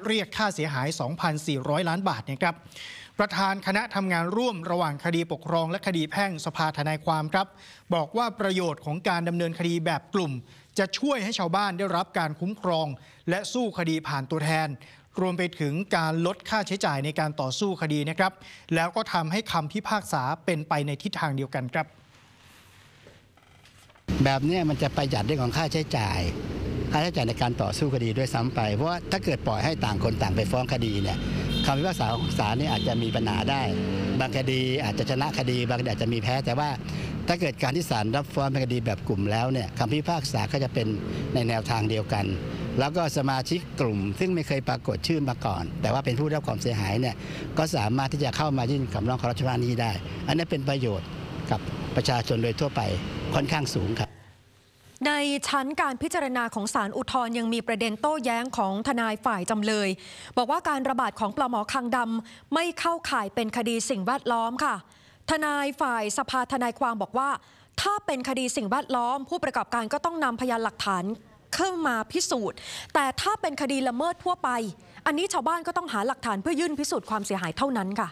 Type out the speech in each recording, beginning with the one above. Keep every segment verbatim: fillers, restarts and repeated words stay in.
เรียกค่าเสียหาย สองพันสี่ร้อย ล้านบาทนะครับประธานคณะทำงานร่วมระหว่างคดีปกครองและคดีแพ่งสภาทนายความครับบอกว่าประโยชน์ของการดำเนินคดีแบบกลุ่มจะช่วยให้ชาวบ้านได้รับการคุ้มครองและสู้คดีผ่านตัวแทนรวมไปถึงการลดค่าใช้จ่ายในการต่อสู้คดีนะครับแล้วก็ทำให้คำพิพากษาเป็นไปในทิศทางเดียวกันครับแบบนี้มันจะประหยัดเรื่องของค่าใช้จ่ายค่าใช้จ่ายในการต่อสู้คดีด้วยซ้ำไปเพราะว่าถ้าเกิดปล่อยให้ต่างคนต่างไปฟ้องคดีเนี่ยคำพิพากษาของศาลนี่อาจจะมีปัญหาได้บางคดีอาจจะชนะคดีบางคดีอาจจะมีแพ้แต่ว่าถ้าเกิดการที่ศาลรับฟ้องเป็นคดีแบบกลุ่มแล้วเนี่ยคำพิพากษาก็จะเป็นในแนวทางเดียวกันแล้วก็สมาชิกกลุ่มซึ่งไม่เคยปรากฏชื่อมาก่อนแต่ว่าเป็นผู้รับความเสียหายเนี่ยก็สามารถที่จะเข้ามายื่นคำร้องขอรับชำระหนี้ได้อันนี้เป็นประโยชน์กับประชาชนโดยทั่วไปค่อนข้างสูงครับในชั้นการพิจารณาของศาลอุทธรณ์ยังมีประเด็นโต้แย้งของทนายฝ่ายจำเลยบอกว่าการระบาดของปลาหมอคางดำไม่เข้าข่ายเป็นคดีสิ่งแวดล้อมค่ะทนายฝ่ายสภาทนายความบอกว่าถ้าเป็นคดีสิ่งแวดล้อมผู้ประกอบการก็ต้องนำพยานหลักฐานเข้ามาพิสูจน์แต่ถ้าเป็นคดีละเมิดทั่วไปอันนี้ชาวบ้านก็ต้องหาหลักฐานเพื่อยื่นพิสูจน์ความเสียหายเท่านั้นค่ะ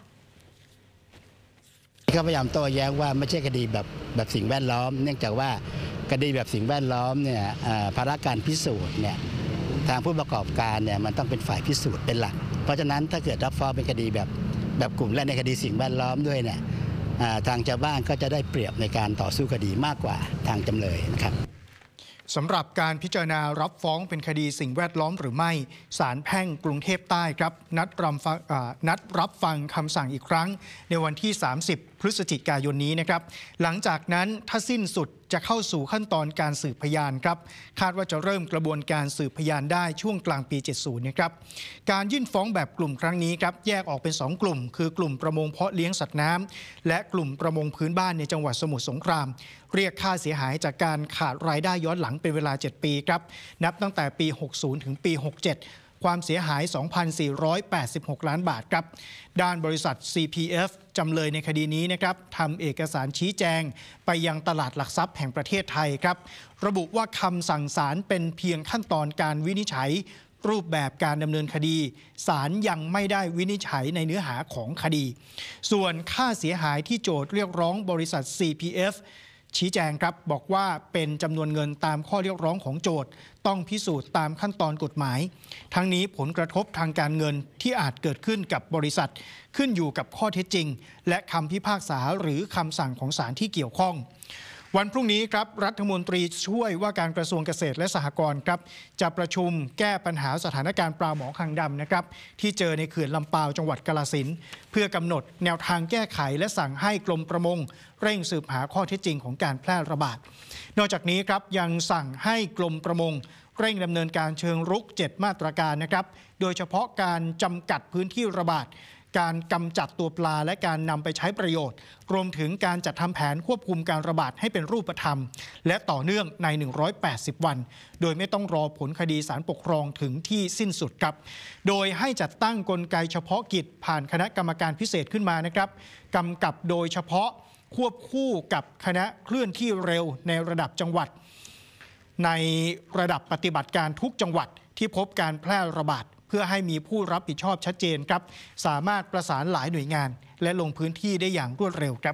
เขาพยายามโต้แย้งว่าไม่ใช่คดีแบบแบบสิ่งแวดล้อมเนื่องจากว่าคดีแบบสิ่งแวดล้อมเนี่ยภาระการพิสูจน์เนี่ยทางผู้ประกอบการเนี่ยมันต้องเป็นฝ่ายพิสูจน์เป็นหลักเพราะฉะนั้นถ้าเกิดรับฟ้องเป็นคดีแบบแบบกลุ่มและในคดีสิ่งแวดล้อมด้วยเนี่ยทางชาวบ้านก็จะได้เปรียบในการต่อสู้คดีมากกว่าทางจำเลยนะครับสำหรับการพิจารณารับฟ้องเป็นคดีสิ่งแวดล้อมหรือไม่ศาลแพ่งกรุงเทพใต้ครับนัดรับฟังนัดรับฟังคำสั่งอีกครั้งในวันที่สามสิบพฤศจิกายนนี้นะครับหลังจากนั้นถ้าสิ้นสุดจะเข้าสู่ขั้นตอนการสืบพยานครับคาดว่าจะเริ่มกระบวนการสืบพยานได้ช่วงกลางปีเจ็ดสิบนะครับการยื่นฟ้องแบบกลุ่มครั้งนี้ครับแยกออกเป็นสองกลุ่มคือกลุ่มประมงเพาะเลี้ยงสัตว์น้ำและกลุ่มประมงพื้นบ้านในจังหวัดสมุทรสงครามเรียกค่าเสียหายจากการขาดรายได้ย้อนหลังเป็นเวลาเจ็ดปีครับนับตั้งแต่ปีหกสิบถึงปีหกสิบเจ็ดความเสียหาย สองพันสี่ร้อยแปดสิบหก ล้านบาทครับด้านบริษัท ซี พี เอฟ จำเลยในคดีนี้นะครับทำเอกสารชี้แจงไปยังตลาดหลักทรัพย์แห่งประเทศไทยครับระบุว่าคำสั่งศาลเป็นเพียงขั้นตอนการวินิจฉัยรูปแบบการดำเนินคดีศาลยังไม่ได้วินิจฉัยในเนื้อหาของคดีส่วนค่าเสียหายที่โจทก์เรียกร้องบริษัท ซี พี เอฟชี้แจงครับบอกว่าเป็นจำนวนเงินตามข้อเรียกร้องของโจทก์ต้องพิสูจน์ตามขั้นตอนกฎหมายทั้งนี้ผลกระทบทางการเงินที่อาจเกิดขึ้นกับบริษัทขึ้นอยู่กับข้อเท็จจริงและคำพิพากษาหรือคำสั่งของศาลที่เกี่ยวข้องวันพรุ่งนี้ครับรัฐมนตรีช่วยว่าการกระทรวงเกษตรและสหกรณ์ครับจะประชุมแก้ปัญหาสถานการณ์ปลาหมอคางดำนะครับที่เจอในเขื่อนลำปาวจังหวัดกาฬสินธุ์เพื่อกำหนดแนวทางแก้ไขและสั่งให้กรมประมงเร่งสืบหาข้อเท็จจริงของการแพร่ระบาดนอกจากนี้ครับยังสั่งให้กรมประมงเร่งดำเนินการเชิงรุกเจ็ดมาตรการนะครับโดยเฉพาะการจำกัดพื้นที่ระบาดการกำจัดตัวปลาและการนำไปใช้ประโยชน์รวมถึงการจัดทำแผนควบคุมการระบาดให้เป็นรูปธรรมและต่อเนื่องในหนึ่งร้อยแปดสิบวันโดยไม่ต้องรอผลคดีศาลปกครองถึงที่สิ้นสุดครับโดยให้จัดตั้งกลไกเฉพาะกิจผ่านคณะกรรมการพิเศษขึ้นมานะครับกำกับโดยเฉพาะควบคู่กับคณะเคลื่อนที่เร็วในระดับจังหวัดในระดับปฏิบัติการทุกจังหวัดที่พบการแพร่ระบาดเพื่อให้มีผู้รับผิดชอบชัดเจนครับสามารถประสานหลายหน่วยงานและลงพื้นที่ได้อย่างรวดเร็วครับ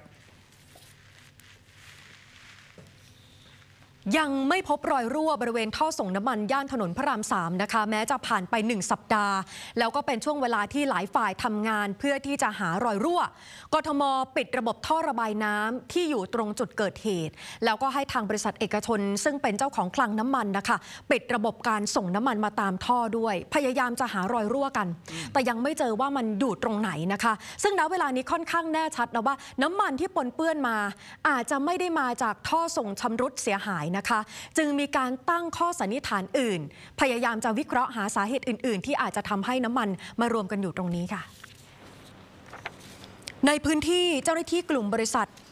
ยังไม่พบรอยรั่วบริเวณท่อส่งน้ำมันย่านถนนพระรามสามนะคะแม้จะผ่านไปหนึ่งสัปดาห์แล้วก็เป็นช่วงเวลาที่หลายฝ่ายทำงานเพื่อที่จะหารอยรั่วกทม.ปิดระบบท่อระบายน้ำที่อยู่ตรงจุดเกิดเหตุแล้วก็ให้ทางบริษัทเอกชนซึ่งเป็นเจ้าของคลังน้ำมันนะคะปิดระบบการส่งน้ำมันมาตามท่อด้วยพยายามจะหารอยรั่วกันแต่ยังไม่เจอว่ามันอยู่ตรงไหนนะคะซึ่งณเวลานี้ค่อนข้างแน่ชัดแล้วว่าน้ำมันที่ปนเปื้อนมาอาจจะไม่ได้มาจากท่อส่งชำรุดเสียหายนะคะจึงมีการตั้งข้อสันนิษฐานอื่นพยายามจะวิเคราะห์หาสาเหตุอื่นๆที่อาจจะทำให้น้ำมันมารวมกันอยู่ตรงนี้ค่ะในพื้นที่เจ้าหน้าที่กลุ่มบริษัท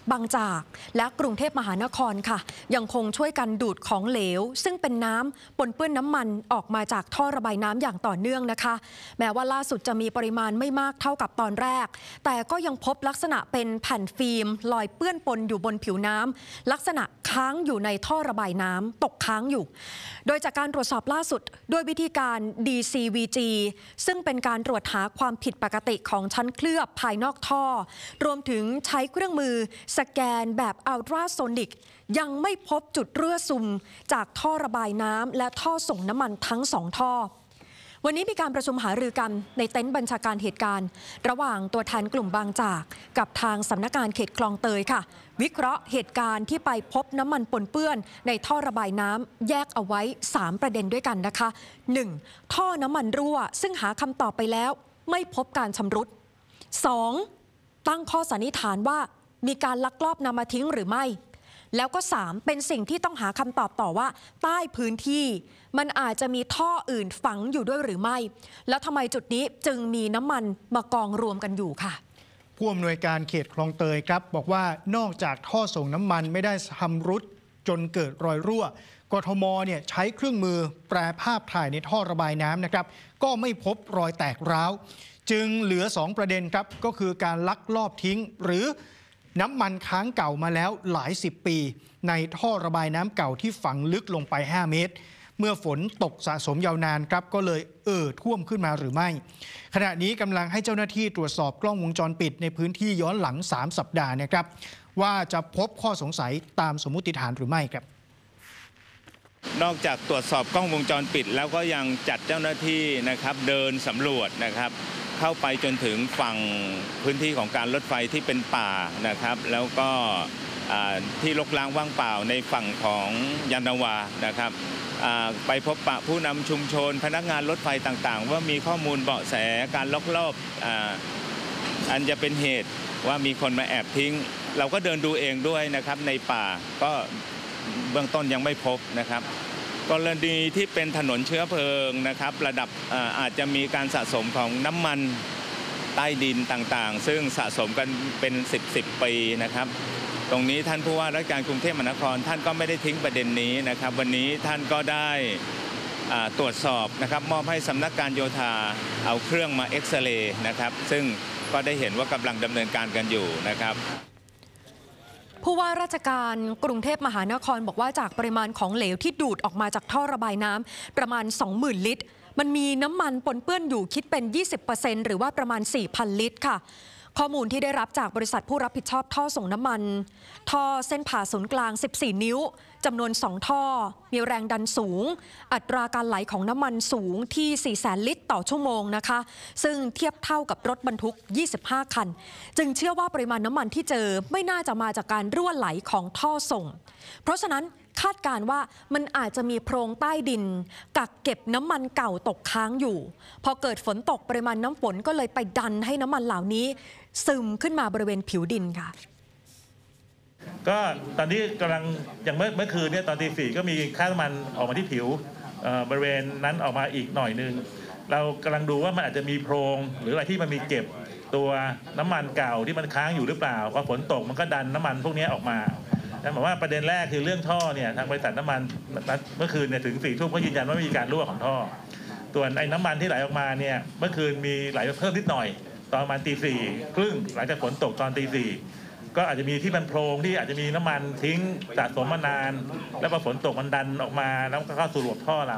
บางจากและกรุงเทพมหานครค่ะยังคงช่วยกันดูดของเหลวซึ่งเป็นน้ำปนเปื้อนน้ำมันออกมาจากท่อระบายน้ำอย่างต่อเนื่องนะคะแม้ว่าล่าสุดจะมีปริมาณไม่มากเท่ากับตอนแรกแต่ก็ยังพบลักษณะเป็นแผ่นฟิล์มลอยเปื้อนปนอยู่บนผิวน้ำลักษณะค้างอยู่ในท่อระบายน้ำตกค้างอยู่โดยจากการตรวจสอบล่าสุดด้วยวิธีการ ดี ซี วี จี ซึ่งเป็นการตรวจหาความผิดปกติของชั้นเคลือบภายนอกท่อรวมถึงใช้เครื่องมือสแกนแบบอัลตราโซนิกยังไม่พบจุดรั่วซึมจากท่อระบายน้ำและท่อส่งน้ำมันทั้งสองท่อวันนี้มีการประชุมหารือกันในเต็นท์บัญชาการเหตุการณ์ระหว่างตัวแทนกลุ่มบางจากกับทางสำนักงานเขตคลองเตยค่ะวิเคราะห์เหตุการณ์ที่ไปพบน้ำมันปนเปื้อนในท่อระบายน้ำแยกเอาไว้สามประเด็นด้วยกันนะคะ หนึ่ง ท่อน้ำมันรั่วซึ่งหาคำตอบไปแล้วไม่พบการชำรุด สอง ตั้งข้อสันนิษฐานว่ามีการลักลอบนำมาทิ้งหรือไม่แล้วก็สามเป็นสิ่งที่ต้องหาคำตอบต่อว่าใต้พื้นที่มันอาจจะมีท่ออื่นฝังอยู่ด้วยหรือไม่แล้วทำไมจุดนี้จึงมีน้ำมันมากองรวมกันอยู่ค่ะผู้อำนวยการเขตคลองเตยครับบอกว่านอกจากท่อส่งน้ำมันไม่ได้ชำรุดจนเกิดรอยรั่วกทมเนี่ยใช้เครื่องมือแปรภาพถ่ายในท่อระบายน้ำนะครับก็ไม่พบรอยแตกร้าวจึงเหลือสองประเด็นครับก็คือการลักลอบทิ้งหรือน้ำมันค้างเก่ามาแล้วหลายสิบปีในท่อระบายน้ำเก่าที่ฝังลึกลงไปห้าเมตรเมื่อฝนตกสะสมยาวนานครับก็เลยเอ่อท่วมขึ้นมาหรือไม่ขณะนี้กำลังให้เจ้าหน้าที่ตรวจสอบกล้องวงจรปิดในพื้นที่ย้อนหลังสามสัปดาห์นะครับว่าจะพบข้อสงสัยตามสมมุติฐานหรือไม่ครับนอกจากตรวจสอบกล้องวงจรปิดแล้วก็ยังจัดเจ้าหน้าที่นะครับเดินสำรวจนะครับเข้าไปจนถึงฝั่งพื้นที่ของการรถไฟที่เป็นป่านะครับแล้วก็ที่รกร้างว่างเปล่าในฝั่งของยานนาวานะครับไปพบปะผู้นำชุมชนพนักงานรถไฟต่างๆว่ามีข้อมูลเบาะแสการลักลอบอันจะเป็นเหตุว่ามีคนมาแอบทิ้งเราก็เดินดูเองด้วยนะครับในป่าก็เบื้องต้นยังไม่พบนะครับกรณีที่เป็นถนนเชื้อเพลิงนะครับระดับ อ, อาจจะมีการสะสมของน้ำมันใต้ดินต่างๆซึ่งสะสมกันเป็นสิบสิบปีนะครับตรงนี้ท่านผู้ว่าราชการกรุงเทพมหานครท่านก็ไม่ได้ทิ้งประเด็นนี้นะครับวันนี้ท่านก็ได้ตรวจสอบนะครับมอบให้สำนักการโยธาเอาเครื่องมาเอ็กซเรย์นะครับซึ่งก็ได้เห็นว่ากำลังดำเนินการกันอยู่นะครับผู้ว่าราชการกรุงเทพมหานครบอกว่าจากปริมาณของเหลวที่ดูดออกมาจากท่อระบายน้ำประมาณ สองหมื่น ลิตรมันมีน้ำมันปนเปื้อนอยู่คิดเป็น ยี่สิบเปอร์เซ็นต์ หรือว่าประมาณ สี่พัน ลิตรค่ะข้อมูลที่ได้รับจากบริษัทผู้รับผิดชอบท่อส่งน้ำมันท่อเส้นผ่าศูนย์กลางสิบสี่นิ้วจำนวนสองท่อมีแรงดันสูงอัตราการไหลของน้ำมันสูงที่ สี่แสน ลิตรต่อชั่วโมงนะคะซึ่งเทียบเท่ากับรถบรรทุกยี่สิบห้าคันจึงเชื่อว่าปริมาณน้ำมันที่เจอไม่น่าจะมาจากการรั่วไหลของท่อส่งเพราะฉะนั้นคาดการณ์ว่ามันอาจจะมีโพรงใต้ดินกักเก็บน้ำมันเก่าตกค้างอยู่พอเกิดฝนตกปริมาณน้ำฝนก็เลยไปดันให้น้ำมันเหล่านี้ซึมขึ้นมาบริเวณผิวดินค่ะก็ตอนนี้กำลังอย่างเมื่อเมื่อคืนเนี่ยตอนตีสี่ก็มีค่าน้ำมันออกมาที่ผิวบริเวณนั้นออกมาอีกหน่อยนึงเรากำลังดูว่ามันอาจจะมีโพรงหรืออะไรที่มันมีเก็บตัวน้ำมันเก่าที่มันค้างอยู่หรือเปล่าพอฝนตกมันก็ดันน้ำมันพวกนี้ออกมาแต่หมายว่าประเด็นแรกคือเรื่องท่อเนี่ยทางบริษัทน้ำมันเมื่อคืนเนี่ยถึงสี่ทุ่มก็ยืนยันว่าไม่มีการรั่วของท่อส่วนไอ้น้ำมันที่ไหลออกมาเนี่ยเมื่อคืนมีไหลเพิ่มนิดหน่อยตอนประมาณตีสี่ครึ่งหลังจากฝนตกตอนตีสี่ก็อาจจะมีที่มันโพรงที่อาจจะมีน้ำมันทิ้งสะสมมานานแล้วพอฝนตกมันดันออกมาแล้วก็เข้าสู่ระบบท่อเรา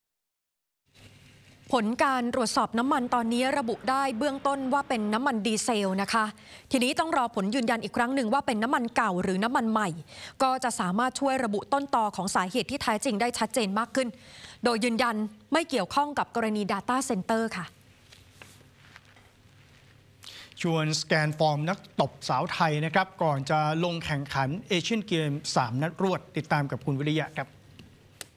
ผลการตรวจสอบน้ำมันตอนนี้ระบุได้เบื้องต้นว่าเป็นน้ำมันดีเซลนะคะทีนี้ต้องรอผลยืนยันอีกครั้งหนึ่งว่าเป็นน้ำมันเก่าหรือน้ำมันใหม่ก็จะสามารถช่วยระบุต้นตอของสาเหตุที่แท้จริงได้ชัดเจนมากขึ้นโดยยืนยันไม่เกี่ยวข้องกับกรณี Data Center ค่ะชวนสแกนฟอร์มนักตบสาวไทยนะครับก่อนจะลงแข่งขันเอเชียนเกมสามนัดรวดติดตามกับคุณวิริยะครับ